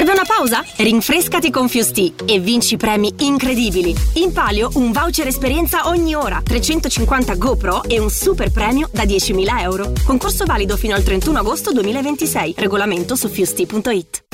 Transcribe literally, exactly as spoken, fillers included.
Serve una pausa? Rinfrescati con Fusti e vinci premi incredibili. In palio un voucher esperienza ogni ora, trecentocinquanta GoPro e un super premio da diecimila euro. Concorso valido fino al trentuno agosto duemilaventisei. Regolamento su fusti punto it.